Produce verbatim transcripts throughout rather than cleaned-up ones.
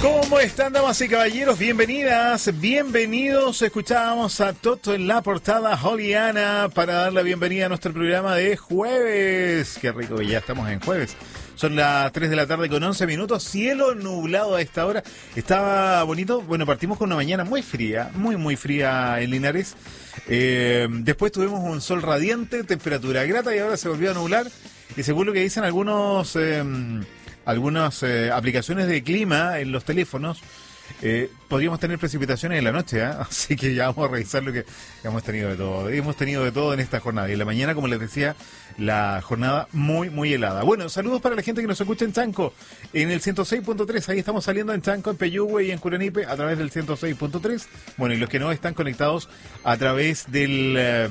¿Cómo están, damas y caballeros? Bienvenidas, bienvenidos. Escuchábamos a Toto en la portada, Juliana, para dar la bienvenida a nuestro programa de jueves. Qué rico que ya estamos en jueves. Son las tres de la tarde con once minutos, cielo nublado a esta hora. Estaba bonito. Bueno, partimos con una mañana muy fría, muy, muy fría en Linares. Eh, después tuvimos un sol radiante, temperatura grata y ahora se volvió a nublar. Y según lo que dicen algunos... Eh, algunas eh, aplicaciones de clima en los teléfonos, eh, podríamos tener precipitaciones en la noche, ¿eh? Así que ya vamos a revisar lo que hemos tenido de todo. Hemos tenido de todo en esta jornada. Y en la mañana, como les decía, la jornada muy, muy helada. Bueno, saludos para la gente que nos escucha en Chanco, en el ciento seis punto tres. Ahí estamos saliendo en Chanco, en Peyúgue y en Curanipe a través del ciento seis punto tres. Bueno, y los que no están conectados a través del... Eh,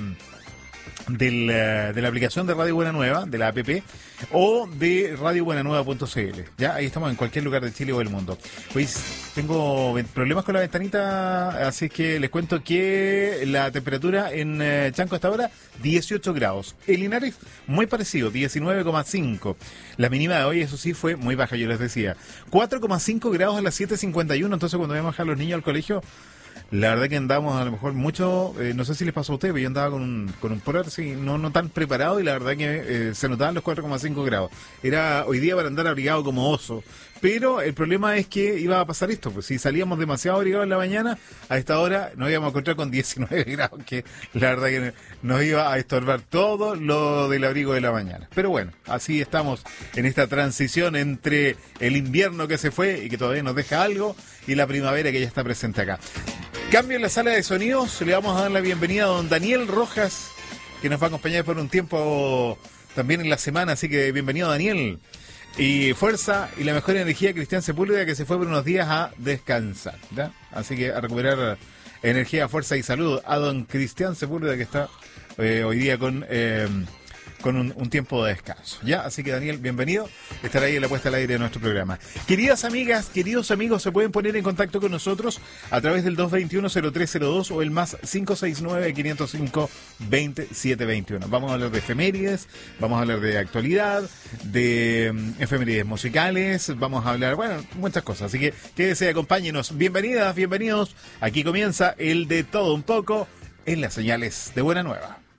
Del, uh, de la aplicación de Radio Buena Nueva, de la app, o de radio buena nueva punto c l. Ya, ahí estamos en cualquier lugar de Chile o del mundo. Pues tengo problemas con la ventanita, así que les cuento que la temperatura en uh, Chanco hasta ahora, dieciocho grados. En Linares, muy parecido, diecinueve coma cinco. La mínima de hoy, eso sí, fue muy baja, yo les decía. cuatro coma cinco grados a las siete cincuenta y uno, entonces cuando vamos a dejar a los niños al colegio, la verdad que andamos a lo mejor mucho, eh, no sé si les pasó a ustedes, pero yo andaba con un, con un polar así, no, no tan preparado, y la verdad que eh, se notaban los cuatro coma cinco grados. Era hoy día para andar abrigado como oso. Pero el problema es que iba a pasar esto, pues si salíamos demasiado abrigados en la mañana, a esta hora nos íbamos a encontrar con diecinueve grados, que la verdad que nos iba a estorbar todo lo del abrigo de la mañana. Pero bueno, así estamos en esta transición entre el invierno que se fue y que todavía nos deja algo, y la primavera que ya está presente acá. Cambio en la sala de sonidos, le vamos a dar la bienvenida a don Daniel Rojas, que nos va a acompañar por un tiempo también en la semana, así que bienvenido, Daniel. Y fuerza y la mejor energía de Cristian Sepúlveda, que se fue por unos días a descansar, ¿ya? Así que a recuperar energía, fuerza y salud a don Cristian Sepúlveda, que está eh, hoy día con... Eh, con un, un tiempo de descanso, ¿ya? Así que, Daniel, bienvenido. Estará ahí en la puesta al aire de nuestro programa. Queridas amigas, queridos amigos, se pueden poner en contacto con nosotros a través del dos veintiuno, cero tres cero dos o el más cinco seis nueve, quinientos cinco, veintisiete veintiuno. Vamos a hablar de efemérides, vamos a hablar de actualidad, de um, efemérides musicales, vamos a hablar, bueno, muchas cosas. Así que quédese, acompáñenos. Bienvenidas, bienvenidos. Aquí comienza el de todo un poco en las señales de Buena Nueva.